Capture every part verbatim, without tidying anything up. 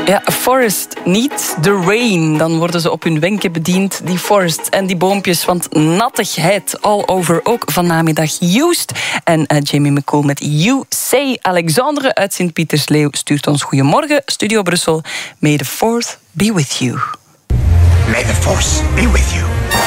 Ja, a forest needs the rain. Dan worden ze op hun wenken bediend, die forests en die boompjes. Want nattigheid all over, ook van namiddag Used. En uh, Jamie McCool met You Say. Alexandre uit Sint-Pietersleeuw stuurt ons goedemorgen. Studio Brussel. May the fourth be with you. May the force be with you.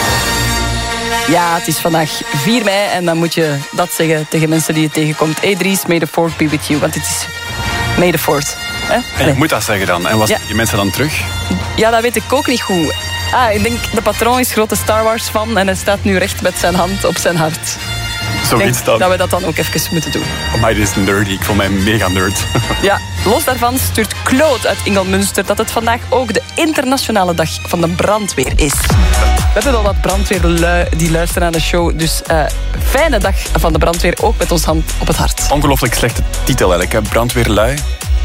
Ja, het is vandaag vier mei en dan moet je dat zeggen tegen mensen die je tegenkomt. Hey Dries, may the fourth be with you. Want het is May the fourth. Eh? En je moet dat zeggen dan. En was Ja. die mensen dan terug? Ja, dat weet ik ook niet goed. Ah, ik denk, de patroon is grote Star Wars fan en hij staat nu recht met zijn hand op zijn hart. Ik Zoiets denk dan. dat we dat dan ook even moeten doen. Oh, maar dit is nerdy. Ik voel mij mega nerd. Ja, los daarvan stuurt Claude uit Ingelmunster dat het vandaag ook de internationale dag van de brandweer is. We hebben wel wat brandweerlui die luisteren naar de show, dus uh, fijne dag van de brandweer, ook met ons hand op het hart. Ongelooflijk slechte titel eigenlijk. Hè. Brandweerlui.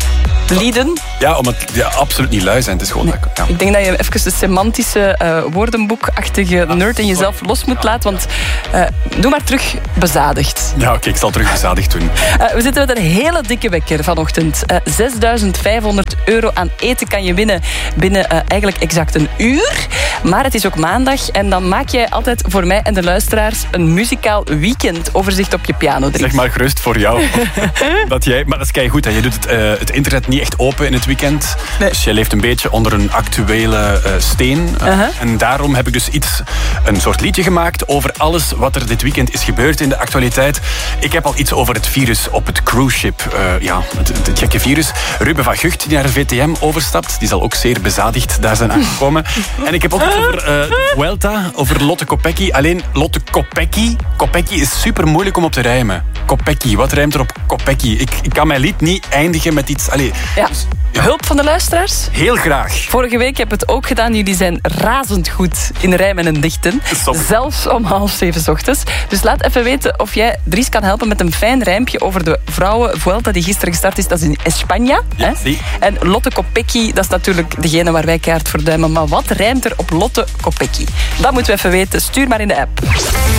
Lieden. Ja, omdat ja, absoluut niet lui zijn. Het is gewoon... Nee. Ja. Ik denk dat je even de semantische uh, woordenboekachtige nerd in jezelf los moet laten, want uh, doe maar terug bezadigd. Ja, oké, okay, ik zal terug bezadigd doen. Uh, we zitten met een hele dikke wekker vanochtend. Uh, zesduizend vijfhonderd euro aan eten kan je winnen binnen uh, eigenlijk exact een uur. Maar het is ook maandag en dan maak jij altijd voor mij en de luisteraars een muzikaal weekendoverzicht op je piano. Dries. Zeg maar gerust voor jou. dat jij, maar dat is keigoed. Hè. Je doet het, uh, het internet niet echt open in het weekend. Nee. Dus je leeft een beetje onder een actuele uh, steen. Uh, Uh-huh. En daarom heb ik dus iets, een soort liedje gemaakt over alles wat er dit weekend is gebeurd in de actualiteit. Ik heb al iets over het virus op het cruise ship. Uh, ja, het, het, het gekke virus. Ruben van Gucht die naar de V T M overstapt. Die zal ook zeer bezadigd daar zijn aangekomen. En ik heb ook iets over uh, de Vuelta, over Lotte Kopecky. Alleen Lotte Kopecky. Kopecky is super moeilijk om op te rijmen. Kopecky, wat rijmt er op Kopecky? Ik, ik kan mijn lied niet eindigen met iets... Allee, Ja. dus, ja, Hulp van de luisteraars? heel graag. Vorige week heb ik het ook gedaan. Jullie zijn razend goed in rijmen en dichten. Stop. Zelfs om half zeven 's ochtends. Dus laat even weten of jij Dries kan helpen met een fijn rijmpje over de vrouwen Vuelta die gisteren gestart is. Dat is in España. Ja, hè? zie. En Lotte Kopecky, dat is natuurlijk degene waar wij keihard voor duimen. Maar wat rijmt er op Lotte Kopecky? Dat moeten we even weten. Stuur maar in de app.